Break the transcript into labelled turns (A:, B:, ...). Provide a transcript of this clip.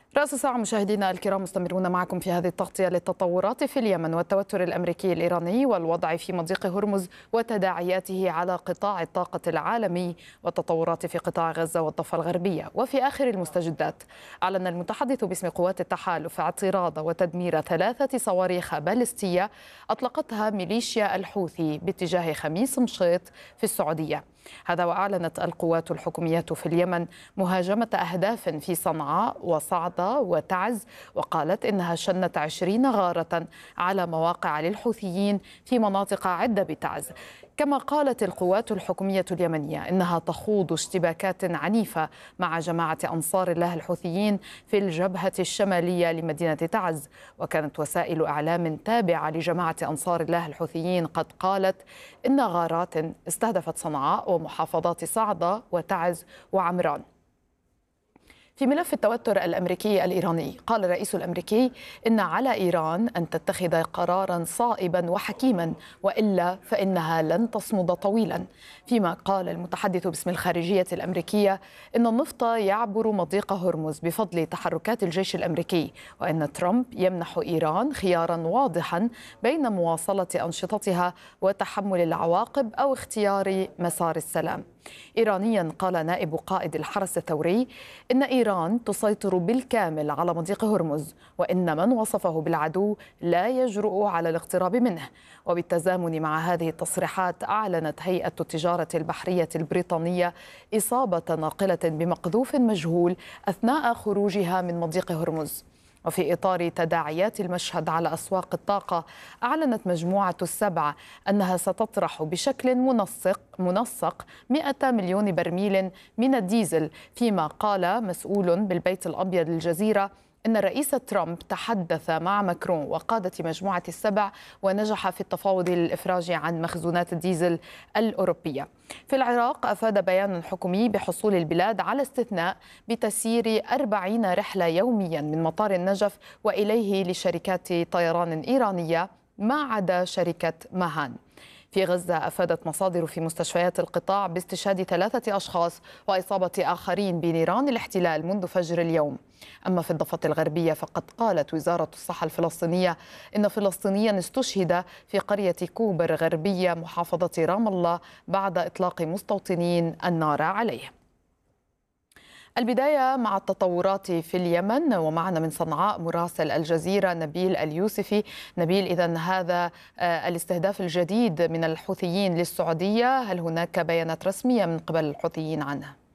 A: رأس الساعة مشاهدينا الكرام، مستمرون معكم في هذه التغطية للتطورات في اليمن والتوتر الأمريكي الإيراني والوضع في مضيق هرمز وتداعياته على قطاع الطاقة العالمي والتطورات في قطاع غزة والضفة الغربية. وفي آخر المستجدات، أعلن المتحدث باسم قوات التحالف اعتراض وتدمير 3 صواريخ باليستية أطلقتها ميليشيا الحوثي باتجاه خميس مشيط في السعودية. هذا وأعلنت القوات الحكومية في اليمن مهاجمة أهداف في صنعاء وصعدة وتعز، وقالت إنها شنت 20 غارة على مواقع للحوثيين في مناطق عدة بتعز. كما قالت القوات الحكومية اليمنية إنها تخوض اشتباكات عنيفة مع جماعة أنصار الله الحوثيين في الجبهة الشمالية لمدينة تعز. وكانت وسائل إعلام تابعة لجماعة أنصار الله الحوثيين قد قالت إن غارات استهدفت صنعاء ومحافظات صعدة وتعز وعمران. في ملف التوتر الأمريكي الإيراني، قال الرئيس الأمريكي إن على إيران أن تتخذ قراراً صائباً وحكيماً، وإلا فإنها لن تصمد طويلاً. فيما قال المتحدث باسم الخارجية الأمريكية إن النفط يعبر مضيق هرمز بفضل تحركات الجيش الأمريكي، وإن ترامب يمنح إيران خياراً واضحاً بين مواصلة أنشطتها وتحمل العواقب أو اختيار مسار السلام. إيرانياً، قال نائب قائد الحرس الثوري إن إيران تسيطر بالكامل على مضيق هرمز، وإن من وصفه بالعدو لا يجرؤ على الاقتراب منه. وبالتزامن مع هذه التصريحات، أعلنت هيئة التجارة البحرية البريطانية إصابة ناقلة بمقذوف مجهول أثناء خروجها من مضيق هرمز. وفي إطار تداعيات المشهد على أسواق الطاقة، أعلنت مجموعة السبع أنها ستطرح بشكل منسق 100 مليون برميل من الديزل. فيما قال مسؤول بالبيت الأبيض للجزيرة إن الرئيس ترامب تحدث مع ماكرون وقادة مجموعة السبع ونجح في التفاوض للإفراج عن مخزونات الديزل الأوروبية. في العراق، أفاد بيان حكومي بحصول البلاد على استثناء بتسيير 40 رحلة يوميا من مطار النجف وإليه لشركات طيران إيرانية ما عدا شركة ماهان. في غزة، أفادت مصادر في مستشفيات القطاع باستشهاد 3 أشخاص وإصابة آخرين بنيران الاحتلال منذ فجر اليوم. أما في الضفة الغربية، فقد قالت وزارة الصحة الفلسطينية إن فلسطينيا استشهد في قرية كوبر غربية محافظة رام الله بعد إطلاق مستوطنين النار عليه. البداية مع التطورات في اليمن، ومعنا من صنعاء مراسل الجزيرة نبيل اليوسفي. نبيل، إذن هذا الاستهداف الجديد من الحوثيين للسعودية، هل هناك بيانات رسمية من قبل الحوثيين عنه؟